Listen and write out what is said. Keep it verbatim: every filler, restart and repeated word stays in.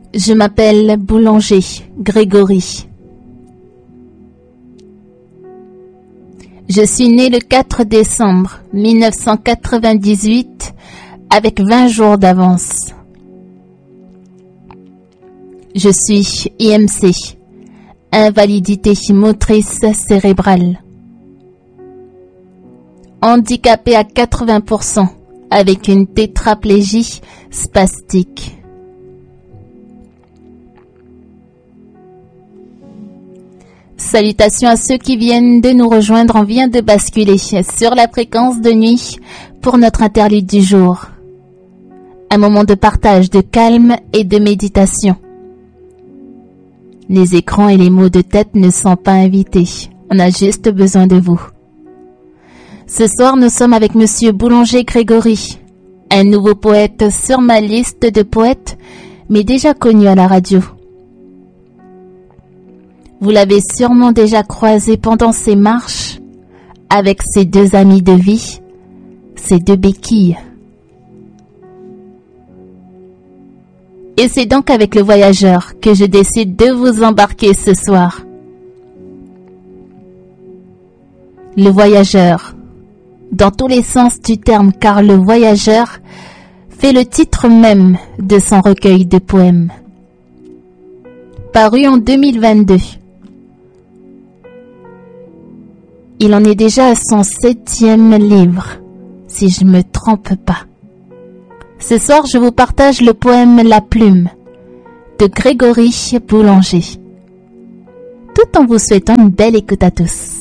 Je m'appelle Boulanger Grégory. Je suis né le quatre décembre mille neuf cent quatre-vingt-dix-huit avec vingt jours d'avance. Je suis I M C, invalidité motrice cérébrale. Handicapé à quatre-vingts pour cent avec une tétraplégie spastique. Salutations à ceux qui viennent de nous rejoindre. On vient de basculer sur la fréquence de nuit pour notre interlude du jour. Un moment de partage, de calme et de méditation. Les écrans et les mots de tête ne sont pas invités. On a juste besoin de vous. Ce soir, nous sommes avec Monsieur Boulanger Grégory, un nouveau poète sur ma liste de poètes, mais déjà connu à la radio. Vous l'avez sûrement déjà croisé pendant ses marches avec ses deux amis de vie, ses deux béquilles. Et c'est donc avec le voyageur que je décide de vous embarquer ce soir. Le voyageur, dans tous les sens du terme, car le voyageur fait le titre même de son recueil de poèmes. Paru en deux mille vingt-deux. Il en est déjà à son septième livre, si je ne me trompe pas. Ce soir, je vous partage le poème La Plume de Grégory Boulanger. Tout en vous souhaitant une belle écoute à tous.